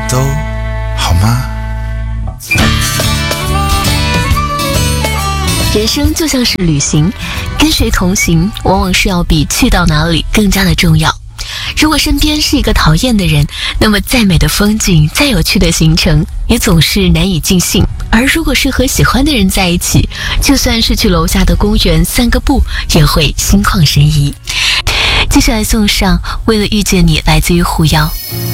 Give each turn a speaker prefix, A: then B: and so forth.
A: 都好吗？
B: 人生就像是旅行，跟谁同行往往是要比去到哪里更加的重要。如果身边是一个讨厌的人，那么再美的风景，再有趣的行程也总是难以尽兴。而如果是和喜欢的人在一起，就算是去楼下的公园散个步，也会心旷神怡。接下来送上为了遇见你，来自于狐妖。